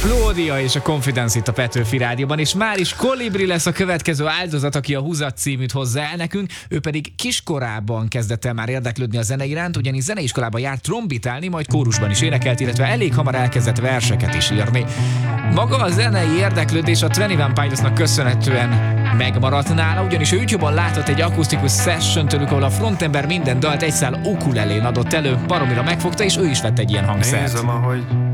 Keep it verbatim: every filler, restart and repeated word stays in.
Claudia és a Confidence itt a Petőfi Rádióban, és már is Kolibri lesz a következő áldozat, aki a Húzat címűt hozza el nekünk. Ő pedig kiskorában kezdett el már érdeklődni a zene iránt, ugyanis zeneiskolában járt trombitálni, majd kórusban is énekelt, illetve elég hamar elkezdett verseket is írni. Maga a zenei érdeklődés a huszonegy Pilotsnak köszönhetően megmaradt nála, ugyanis ő YouTube-on látott egy akusztikus session tőlük, ahol a frontember minden dalt egy szál ukulelén adott elő, baromira megfogta, és ő is vett egy ilyen hangszert. Nézem, ahogy